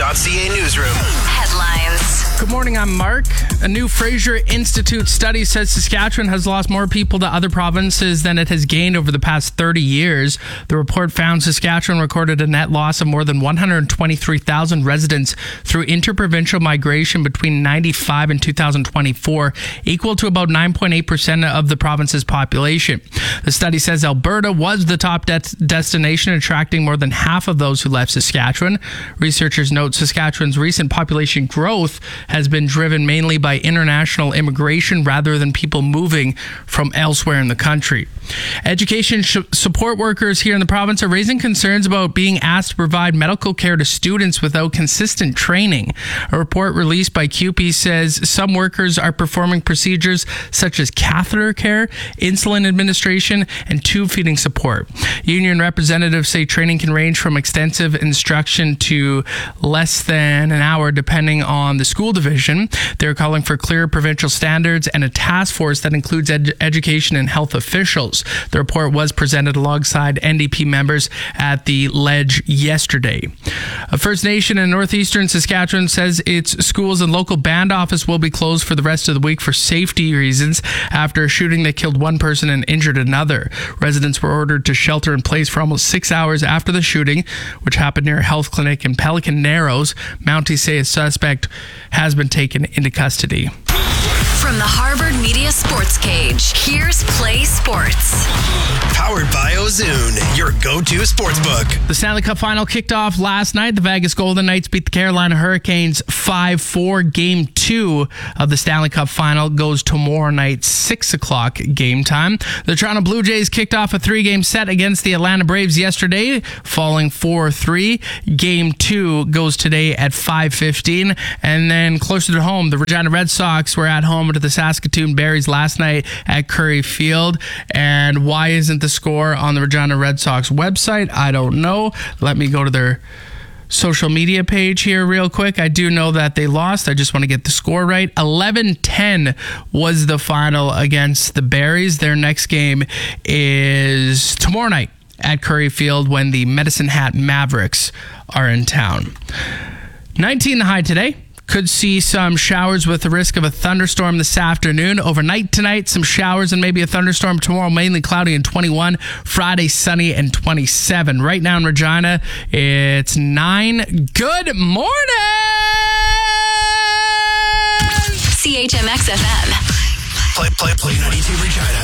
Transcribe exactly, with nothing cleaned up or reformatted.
dot c a newsroom. Headlines. Good morning, I'm Mark. A new Fraser Institute study says Saskatchewan has lost more people to other provinces than it has gained over the past thirty years. The report found Saskatchewan recorded a net loss of more than one hundred twenty-three thousand residents through interprovincial migration between ninety-five and two thousand twenty-four, equal to about nine point eight percent of the province's population. The study says Alberta was the top de- destination, attracting more than half of those who left Saskatchewan. Researchers note Saskatchewan's recent population growth has been driven mainly by international immigration rather than people moving from elsewhere in the country. Education sh- support workers here in the province are raising concerns about being asked to provide medical care to students without consistent training. A report released by C U P E says some workers are performing procedures such as catheter care, insulin administration, and tube feeding support. Union representatives say training can range from extensive instruction to less than an hour depending on the school division. They're calling for clear provincial standards and a task force that includes ed- education and health officials. The report was presented alongside N D P members at the Ledge yesterday. A First Nation in northeastern Saskatchewan says its schools and local band office will be closed for the rest of the week for safety reasons after a shooting that killed one person and injured another. Residents were ordered to shelter in place for almost six hours after the shooting, which happened near a health clinic in Pelican Narrows. Mounties say a suspect has been taken into custody. From the Harvard Media Sports Cage, here's Play Sports. Powered by Ozoon, your go-to sportsbook. The Stanley Cup Final kicked off last night. The Vegas Golden Knights beat the Carolina Hurricanes five four. Game two of the Stanley Cup Final goes tomorrow night, six o'clock game time. The Toronto Blue Jays kicked off a three-game set against the Atlanta Braves yesterday, falling four three. Game two goes today at five fifteen. And then closer to home, the Regina Red Sox were at home to the Saskatoon Berries last night at Curry Field. And why isn't the score on the Regina Red Sox website? I don't know. Let me go to their social media page here real quick. I do know that they lost. I just want to get the score right. eleven ten was the final against the Berries. Their next game is tomorrow night at Curry Field when the Medicine Hat Mavericks are in town. nineteen the high today. Could see some showers with the risk of a thunderstorm this afternoon. Overnight tonight, some showers and maybe a thunderstorm tomorrow, mainly cloudy and twenty-one. Friday, sunny and twenty-seven. Right now in Regina, it's nine. Good morning! C H M X F M. Play, play, play ninety-two Regina.